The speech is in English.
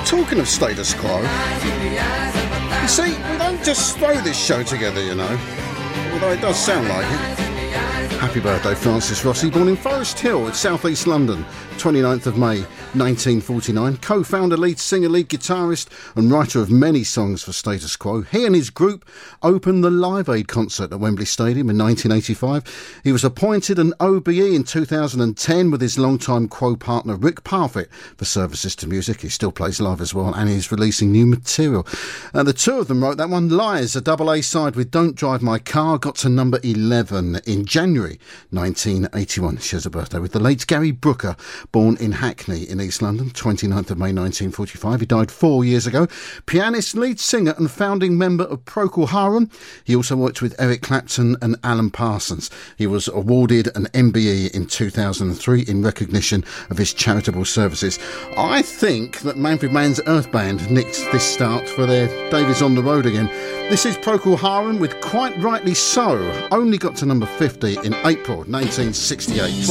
Talking of status quo, you see, we don't just throw this show together, you know, although it does sound like it. Happy birthday, Francis Rossi, born in Forest Hill, South East London, 29th of May 1949. Co-founder, lead singer, lead guitarist and writer of many songs for Status Quo. He and his group opened the Live Aid concert at Wembley Stadium in 1985. He was appointed an OBE in 2010 with his longtime Quo partner Rick Parfitt for services to music. He still plays live as well and he's releasing new material. The two of them wrote that one, Lies, a double A side with Don't Drive My Car, got to number 11 in January 1981. Shares a birthday with the late Gary Brooker, born in Hackney in East London, 29th of May 1945. He died 4 years ago. Pianist, lead singer and founding member of Procol Harum. He also worked with Eric Clapton and Alan Parsons. He was awarded an MBE in 2003 in recognition of his charitable services. I think that Manfred Mann's Earth Band nicked this start for their David's on the Road Again. This is Procol Harum with Quite Rightly So. Only got to number 50 in April 1968.